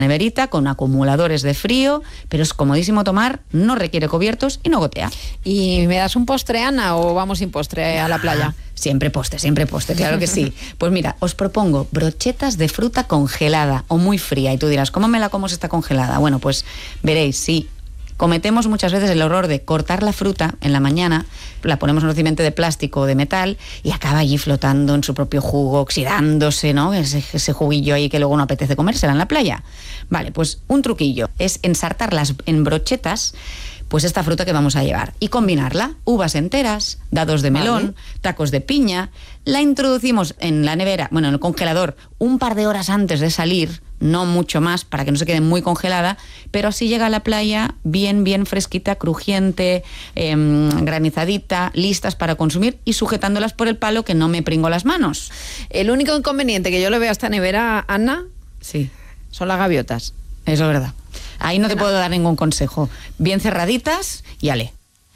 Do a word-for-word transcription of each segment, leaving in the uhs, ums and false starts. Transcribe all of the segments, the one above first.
neverita con acumuladores de frío, pero es comodísimo tomar, no requiere cubiertos y no gotea. ¿Y me das un postre, Ana, o vamos sin postre a la playa? Siempre postre, siempre postre, claro que sí. Pues mira, os propongo brochetas de fruta congelada o muy fría. Y tú dirás, ¿cómo me la como si está congelada? Bueno, pues veréis, sí. Cometemos muchas veces el error de cortar la fruta en la mañana, la ponemos en un recipiente de plástico o de metal y acaba allí flotando en su propio jugo, oxidándose, ¿no? Ese, ese juguillo ahí que luego no apetece comérsela en la playa. Vale, pues un truquillo es ensartarlas en brochetas, pues esta fruta que vamos a llevar, y combinarla, uvas enteras, dados de melón, vale, tacos de piña, la introducimos en la nevera, bueno, en el congelador, un par de horas antes de salir, no mucho más, para que no se quede muy congelada, pero así llega a la playa bien, bien fresquita, crujiente, eh, granizadita, listas para consumir y sujetándolas por el palo que no me pringo las manos. El único inconveniente que yo le veo a esta nevera, Ana, sí, son las gaviotas. Eso es verdad. Ahí no te puedo dar ningún consejo. Bien cerraditas y ale.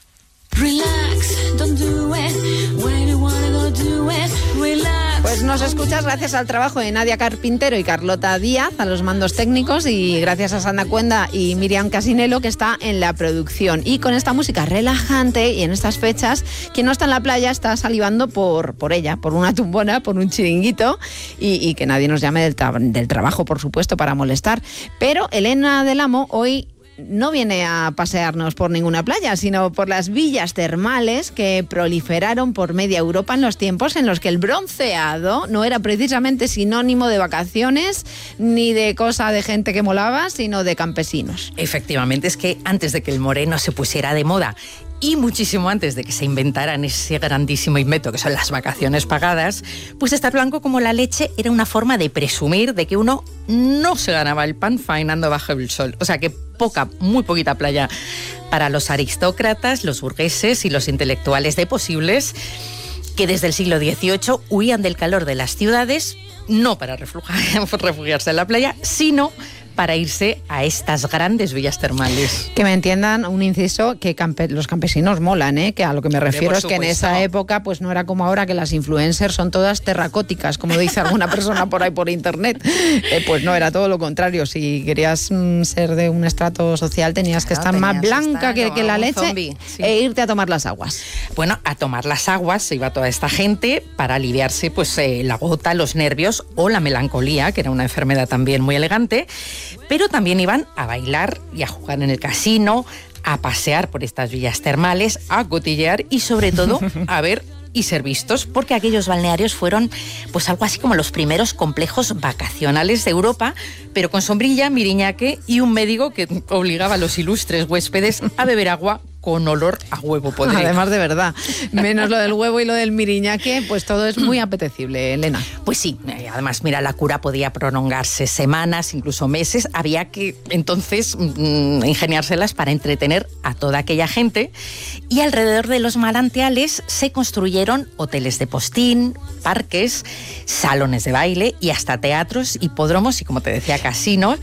Relax, don't do it. When you wanna go do it, relax. Pues nos escuchas gracias al trabajo de Nadia Carpintero y Carlota Díaz a los mandos técnicos y gracias a Sandra Cuenda y Miriam Casinello que está en la producción. Y con esta música relajante y en estas fechas, quien no está en la playa está salivando por, por ella, por una tumbona, por un chiringuito y, y que nadie nos llame del, tra- del trabajo, por supuesto, para molestar. Pero Elena del Amo hoy no viene a pasearnos por ninguna playa, sino por las villas termales que proliferaron por media Europa en los tiempos en los que el bronceado no era precisamente sinónimo de vacaciones ni de cosa de gente que molaba, sino de campesinos. Efectivamente, es que antes de que el moreno se pusiera de moda y muchísimo antes de que se inventaran ese grandísimo invento que son las vacaciones pagadas, pues estar blanco como la leche era una forma de presumir de que uno no se ganaba el pan faenando bajo el sol. O sea que poca, muy poquita playa para los aristócratas, los burgueses y los intelectuales de posibles que desde el siglo dieciocho huían del calor de las ciudades, no para refugiarse en la playa, sino para irse a estas grandes villas termales. Que me entiendan, un inciso, que campe- los campesinos molan, ¿eh? Que a lo que me refiero Por es que en supuesto. esa época pues no era como ahora que las influencers son todas terracóticas, como dice alguna persona por ahí por internet. Eh, pues no, era todo lo contrario. Si querías mm, ser de un estrato social tenías que Claro, estar más tenías que blanca estar que, como que la un leche zombie, sí. e irte a tomar las aguas. Bueno, a tomar las aguas se iba toda esta gente para aliviarse pues eh, la gota, los nervios o la melancolía, que era una enfermedad también muy elegante, pero también iban a bailar y a jugar en el casino, a pasear por estas villas termales, a cotillear y sobre todo a ver y ser vistos, porque aquellos balnearios fueron pues algo así como los primeros complejos vacacionales de Europa, pero con sombrilla, miriñaque y un médico que obligaba a los ilustres huéspedes a beber agua con olor a huevo podrido. Además, de verdad, menos lo del huevo y lo del miriñaque, pues todo es muy apetecible, Elena. Pues sí, además, mira, la cura podía prolongarse semanas, incluso meses. Había que entonces mmm, ingeniárselas para entretener a toda aquella gente. Y alrededor de los manantiales se construyeron hoteles de postín, parques, salones de baile y hasta teatros, hipódromos y, como te decía, casinos.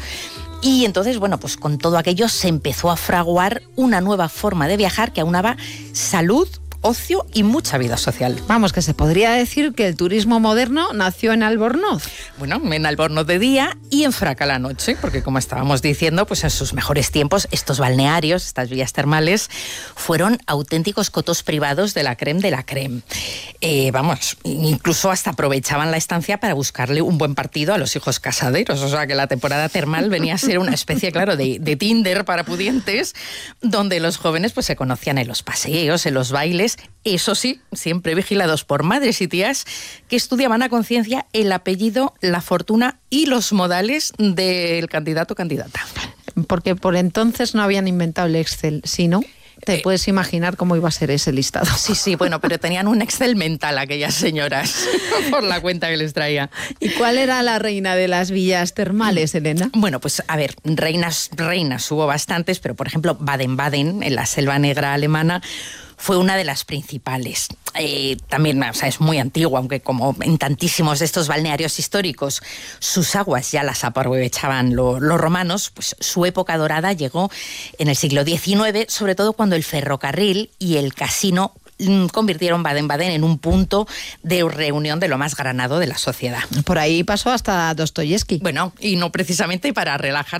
Y entonces, bueno, pues con todo aquello se empezó a fraguar una nueva forma de viajar que aunaba salud, ocio y mucha vida social. Vamos, que se podría decir que el turismo moderno nació en Albornoz. Bueno, en Albornoz de día y en Fraca la noche, porque como estábamos diciendo, pues en sus mejores tiempos estos balnearios, estas villas termales, fueron auténticos cotos privados de la crème de la crème. Eh, vamos, incluso hasta aprovechaban la estancia para buscarle un buen partido a los hijos casaderos, o sea que la temporada termal venía a ser una especie, claro, de, de Tinder para pudientes, donde los jóvenes pues se conocían en los paseos, en los bailes, eso sí, siempre vigilados por madres y tías que estudiaban a conciencia el apellido, la fortuna y los modales del candidato o candidata. Porque por entonces no habían inventado el Excel, sino... Te puedes imaginar cómo iba a ser ese listado. Sí, sí, bueno, pero tenían un Excel mental aquellas señoras por la cuenta que les traía. ¿Y cuál era la reina de las villas termales, Elena? Bueno, pues a ver, reinas, reinas hubo bastantes, pero por ejemplo Baden-Baden, en la selva negra alemana, fue una de las principales. Eh, también, o sea, es muy antigua, aunque como en tantísimos de estos balnearios históricos sus aguas ya las aprovechaban lo, los romanos, pues su época dorada llegó en el siglo diecinueve, sobre todo cuando el ferrocarril y el casino convirtieron Baden-Baden en un punto de reunión de lo más granado de la sociedad. Por ahí pasó hasta Dostoyevsky. Bueno, y no precisamente para relajarse